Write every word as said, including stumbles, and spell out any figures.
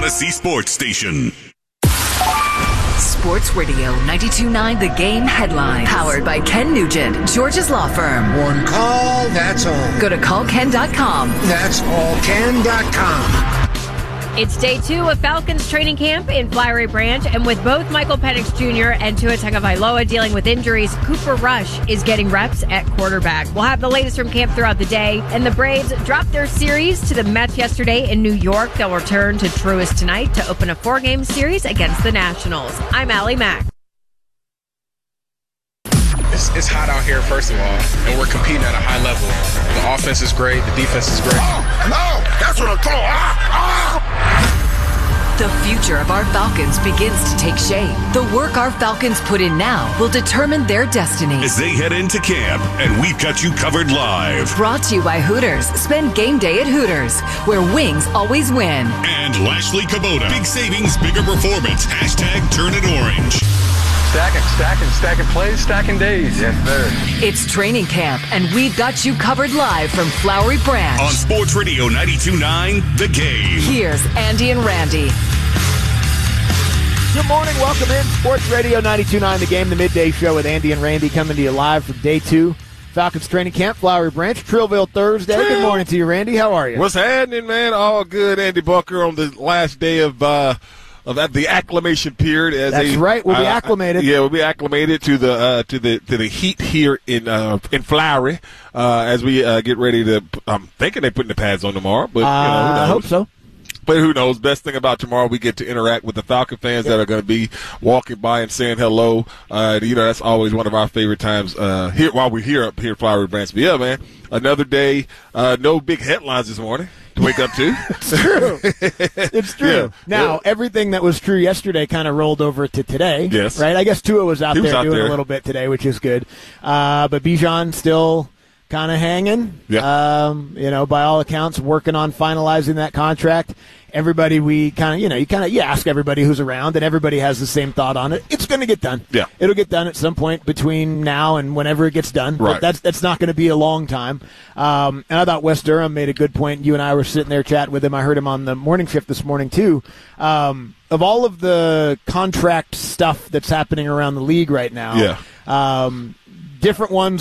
Odyssey Sports Station. Sports Radio ninety-two point nine The Game headlines. Powered by Ken Nugent, George's Law Firm. One call, that's all. Go to call ken dot com. That's all ken dot com. It's day two of Falcons training camp in Flowery Branch, and with both Michael Penix Junior and Tua Tagovailoa dealing with injuries, Cooper Rush is getting reps at quarterback. We'll have the latest from camp throughout the day, and the Braves dropped their series to the Mets yesterday in New York. They'll return to Truist tonight to open a four-game series against the Nationals. I'm Allie Mack. It's, it's hot out here, first of all, and we're competing at a high level. The offense is great. The defense is great. Oh, no, that's what I'm talking about. Ah, ah. The future of our Falcons begins to take shape. The work our Falcons put in now will determine their destiny. As they head into camp, and we've got you covered live. Brought to you by Hooters. Spend game day at Hooters, where wings always win. And Lashley Kubota. Big savings, bigger performance. Hashtag turn it orange. Stacking, stacking, stacking plays, stacking days. Yes, sir. It's training camp, and we've got you covered live from Flowery Branch. On Sports Radio ninety-two point nine, The Game. Here's Andy and Randy. Good morning. Welcome in. Sports Radio ninety-two point nine, The Game, the midday show with Andy and Randy coming to you live from day two. Falcons training camp, Flowery Branch, Trillville Thursday. Trill. Good morning to you, Randy. How are you? What's happening, man? All good, Andy Bucker, on the last day of uh, of the acclimation period. As That's they, right. We'll be uh, acclimated. Yeah, we'll be acclimated to the uh, to the to the heat here in uh, in Flowery uh, as we uh, get ready to. I'm thinking they're putting the pads on tomorrow, but you know, who knows? I hope so. But who knows? Best thing about tomorrow, we get to interact with the Falcon fans that are going to be walking by and saying hello. Uh, you know, that's always one of our favorite times uh, here while we're here up here at Flowery Branch. But yeah, man, another day. Uh, no big headlines this morning to wake up to. It's true. It's true. Yeah. Now, yeah. everything that was true yesterday kind of rolled over to today. Yes. Right? I guess Tua was out He there was out doing there. a little bit today, which is good. Uh, but Bijan still kind of hanging. Yeah. Um, you know, by all accounts, working on finalizing that contract. Everybody, we kind of, you know, you kind of, you ask everybody who's around, and everybody has the same thought on it. It's going to get done. Yeah. It'll get done at some point between now and whenever it gets done. Right. But that's that's not going to be a long time. Um, and I thought Wes Durham made a good point. You and I were sitting there chatting with him. I heard him on the morning shift this morning, too. Um, of all of the contract stuff that's happening around the league right now, Yeah. um, different ones